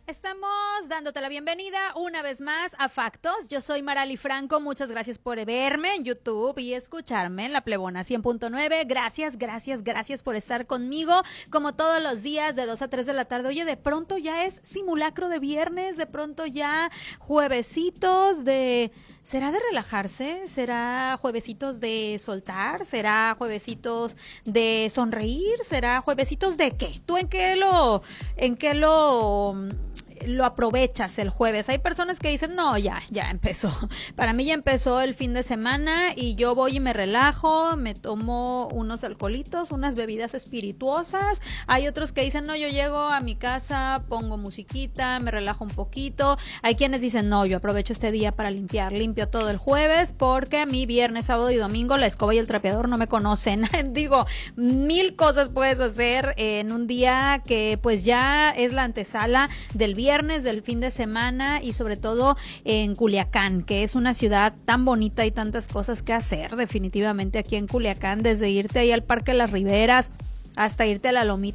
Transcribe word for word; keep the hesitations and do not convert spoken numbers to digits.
Estamos dándote la bienvenida una vez más a Factos. Yo soy Marali Franco. Muchas gracias por verme en YouTube y escucharme en La Plebona cien punto nueve. Gracias, gracias, gracias por estar conmigo como todos los días de dos a tres de la tarde. Oye, de pronto ya es simulacro de viernes, de pronto ya juevesitos de... ¿Será de relajarse? ¿Será juevesitos de soltar? ¿Será juevesitos de sonreír? ¿Será juevesitos de qué? ¿Tú en qué lo... en qué lo... lo aprovechas el jueves? Hay personas que dicen, no, ya, ya empezó. Para mí ya empezó el fin de semana y yo voy y me relajo, me tomo unos alcoholitos, unas bebidas espirituosas. Hay otros que dicen, no, yo llego a mi casa, pongo musiquita, me relajo un poquito. Hay quienes dicen, no, yo aprovecho este día para limpiar, limpio todo el jueves porque a mí viernes, sábado y domingo la escoba y el trapeador no me conocen. Digo, mil cosas puedes hacer en un día que pues ya es la antesala del viernes. Viernes del fin de semana y sobre todo en Culiacán, que es una ciudad tan bonita y tantas cosas que hacer definitivamente aquí en Culiacán, desde irte ahí al Parque Las Riberas hasta irte a la Lomita